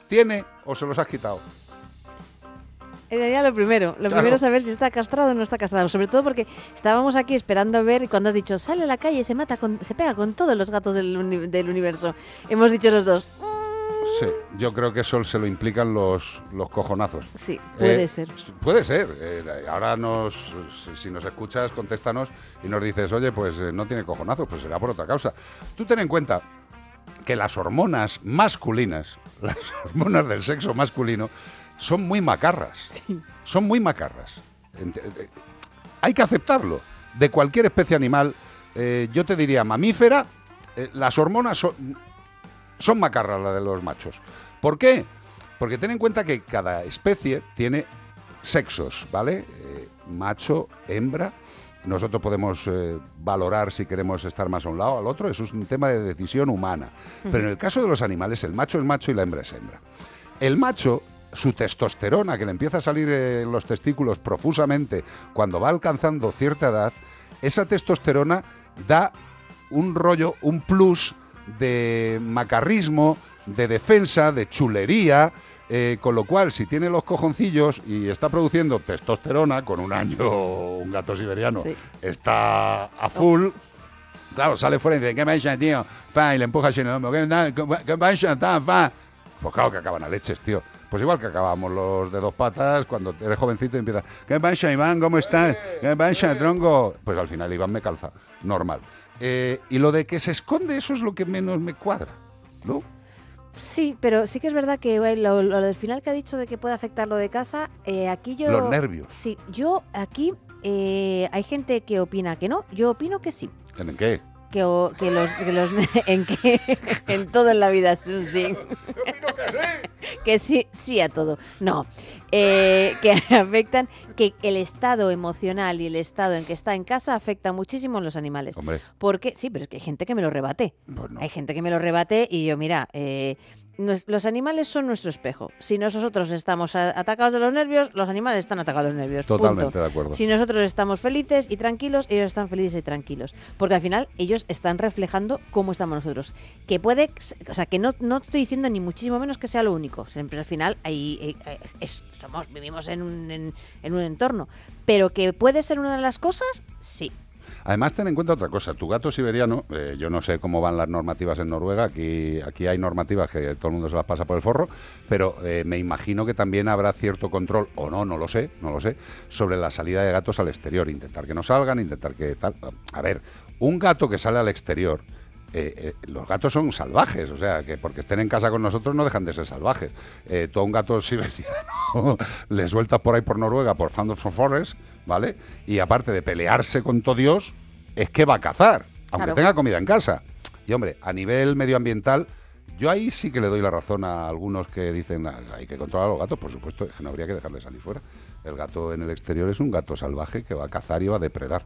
¿Tiene o se los has quitado? Sería lo primero. Lo primero es saber si está castrado o no está castrado. Sobre todo porque estábamos aquí esperando a ver y cuando has dicho sale a la calle y se pega con todos los gatos del universo. Hemos dicho los dos. Sí, yo creo que eso se lo implican los cojonazos. Sí, puede ser. Puede ser. Ahora si nos escuchas, contéstanos y nos dices, oye, pues no tiene cojonazos, pues será por otra causa. Tú ten en cuenta que las hormonas masculinas, las hormonas del sexo masculino, son muy macarras. Sí. Son muy macarras. Hay que aceptarlo. De cualquier especie animal, yo te diría mamífera, las hormonas son macarras las de los machos. ¿Por qué? Porque ten en cuenta que cada especie tiene sexos, ¿vale? Macho, hembra. Nosotros podemos valorar si queremos estar más a un lado o al otro. Eso es un tema de decisión humana. Pero en el caso de los animales, el macho es macho y la hembra es hembra. El macho, su testosterona, que le empieza a salir en los testículos profusamente cuando va alcanzando cierta edad, esa testosterona da un rollo, un plus de macarrismo, de defensa, de chulería, con lo cual, si tiene los cojoncillos y está produciendo testosterona, con un año un gato siberiano está a full, claro, sale fuera y dice, ¿qué pasa, tío? Fa, y le empuja así en el hombro, ¿qué pasa, fa? Pues claro que acaban a leches, tío. Pues igual que acabamos los de dos patas cuando eres jovencito y empiezas, ¿qué pasa, Iván? ¿Cómo estás? ¿Qué pasa, tronco? Pues al final Iván me calza, normal. Y lo de que se esconde, eso es lo que menos me cuadra, ¿no? Sí, pero sí que es verdad que lo del final que ha dicho de que puede afectar lo de casa, aquí yo... Los nervios. Sí, yo aquí hay gente que opina que no, yo opino que sí. ¿En qué? En todo en la vida es un sí. Que sí, sí a todo. No, que afectan, que el estado emocional y el estado en que está en casa afecta muchísimo a los animales. Hombre. Porque, sí, pero es que hay gente que me lo rebate. Bueno. Hay gente que me lo rebate y yo, mira, los animales son nuestro espejo. Si nosotros estamos atacados de los nervios, los animales están atacados de los nervios. Totalmente punto. de acuerdo. Si nosotros estamos felices y tranquilos, ellos están felices y tranquilos. Porque al final ellos están reflejando cómo estamos nosotros. Que puede, o sea, que no estoy diciendo ni muchísimo menos que sea lo único. Siempre al final vivimos en un entorno. Pero que puede ser una de las cosas, sí. Además, ten en cuenta otra cosa. Tu gato siberiano, yo no sé cómo van las normativas en Noruega. Aquí hay normativas que todo el mundo se las pasa por el forro, pero me imagino que también habrá cierto control, o no lo sé, sobre la salida de gatos al exterior. Intentar que no salgan, intentar que tal. A ver, un gato que sale al exterior, los gatos son salvajes, o sea, que porque estén en casa con nosotros no dejan de ser salvajes. Tú a un gato siberiano le sueltas por ahí por Noruega, por Fund of Forest, ¿vale? Y aparte de pelearse con todo Dios, es que va a cazar, aunque tenga comida en casa. Y hombre, a nivel medioambiental, yo ahí sí que le doy la razón a algunos que dicen hay que controlar a los gatos, por supuesto, es que no habría que dejarle salir fuera. El gato en el exterior es un gato salvaje que va a cazar y va a depredar.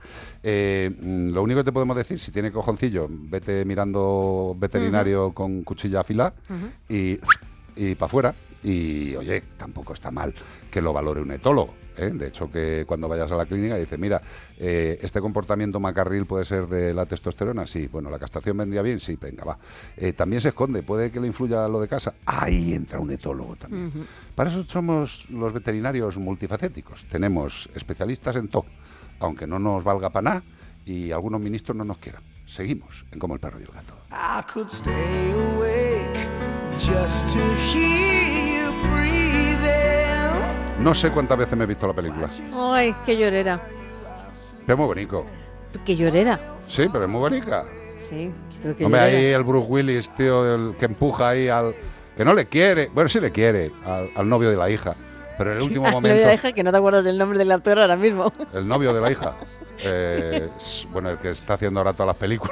Lo único que te podemos decir, si tiene cojoncillo, vete mirando veterinario con cuchilla afilada y para afuera. Y, oye, tampoco está mal que lo valore un etólogo, ¿eh? De hecho, que cuando vayas a la clínica dice, mira, este comportamiento macarril puede ser de la testosterona, sí. Bueno, la castración vendría bien, sí, venga, va. También se esconde, puede que le influya lo de casa. Ahí entra un etólogo también. Para eso somos los veterinarios multifacéticos. Tenemos especialistas en todo, aunque no nos valga para nada y algunos ministros no nos quieran. Seguimos en Como el perro y el gato. I could stay awake just to hear you breathing. No sé cuántas veces me he visto la película. Ay, qué llorera. Pero es muy bonito. Qué llorera. Sí, pero es muy bonita. Sí, pero qué Hombre, llorera. ahí el Bruce Willis, tío, el que empuja ahí al... Que no le quiere, bueno, sí le quiere, al novio de la hija. Pero en el último momento... Le dije que no te acuerdas del nombre del actor ahora mismo. El novio de la hija. Bueno, el que está haciendo ahora todas las películas.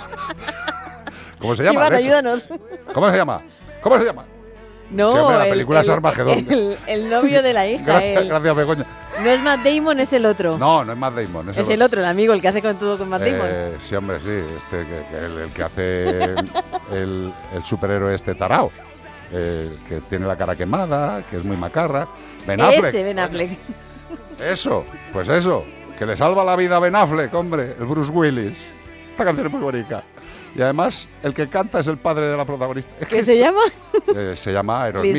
¿Cómo se llama? Iván, de hecho? ayúdanos. ¿Cómo se llama? ¿Cómo se llama? No, Sí, hombre, la película es Armagedón. El novio de la hija. Gracias, Begoña. No es Matt Damon, es el otro. No es Matt Damon. Es el otro, el amigo, el que hace con todo con Matt Damon. Sí, hombre, sí. El que hace el superhéroe tarao. Que tiene la cara quemada, que es muy macarra. Ben Affleck. Ese Ben Affleck. Eso, pues eso. Que le salva la vida a Ben Affleck, hombre, el Bruce Willis. Esta canción es muy bonita. Y además, el que canta es el padre de la protagonista. ¿Qué se llama? Se llama Aerosmith.